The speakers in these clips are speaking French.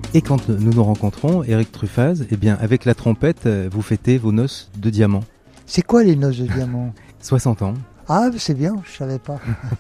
Et quand nous nous rencontrons, Eric Truffaz, eh bien, avec la trompette, vous fêtez vos noces de diamant. C'est quoi les noces de diamant? 60 ans. Ah, c'est bien, je savais pas.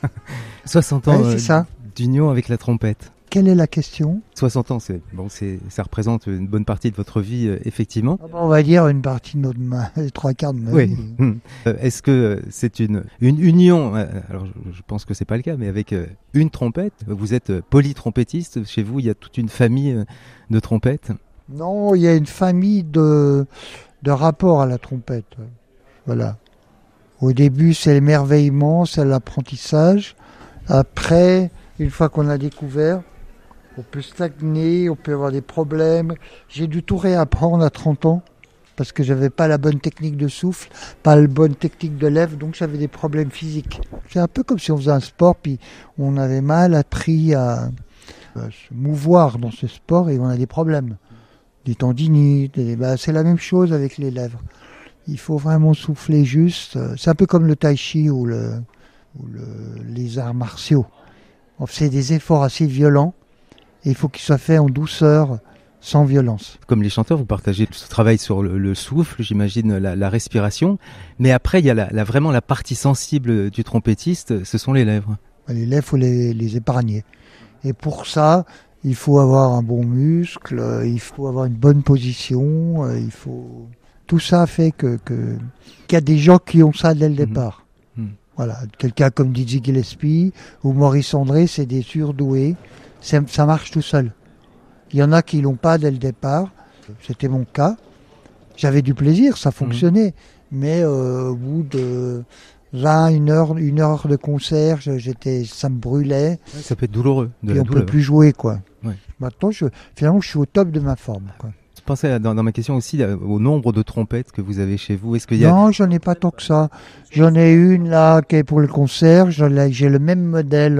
60 ans c'est ça. d'union avec la trompette. Quelle est la question? 60 ans, ça représente une bonne partie de votre vie, effectivement. On va dire une partie de les 3/4 de ma vie. Est-ce que c'est une union, alors je pense que c'est pas le cas, mais avec une trompette, vous êtes polytrompettiste, chez vous il y a toute une famille de trompettes? Non, il y a une famille de rapport à la trompette. Voilà. Au début, c'est l'émerveillement, c'est l'apprentissage. Après, une fois qu'on a découvert, on peut stagner, on peut avoir des problèmes. J'ai dû tout réapprendre à 30 ans parce que j'avais pas la bonne technique de souffle, pas la bonne technique de lèvre, donc j'avais des problèmes physiques. C'est un peu comme si on faisait un sport, puis on avait mal appris à se mouvoir dans ce sport et on a des problèmes. Des tendinites, c'est la même chose avec les lèvres. Il faut vraiment souffler juste. C'est un peu comme le tai chi ou les arts martiaux. On fait des efforts assez violents et il faut qu'ils soient faits en douceur, sans violence. Comme les chanteurs, vous partagez ce travail sur le souffle, j'imagine la respiration. Mais après, il y a vraiment la partie sensible du trompettiste, ce sont les lèvres. Les lèvres, il faut les épargner. Et pour ça, il faut avoir un bon muscle, il faut avoir une bonne position, Tout ça fait qu'il y a des gens qui ont ça dès le départ. Voilà, quelqu'un comme Dizzy Gillespie ou Maurice André, c'est des surdoués. Ça marche tout seul. Il y en a qui l'ont pas dès le départ. C'était mon cas. J'avais du plaisir, ça fonctionnait. Mais au bout de 1 heure de concert, ça me brûlait. Ça peut être douloureux. Et on peut plus jouer, quoi. Ouais. Maintenant, finalement, je suis au top de ma forme, quoi. Je pensais dans ma question aussi au nombre de trompettes que vous avez chez vous. Est-ce qu'il y Non, j'en ai pas tant que ça. J'en ai une là qui est pour le concert. J'ai le même modèle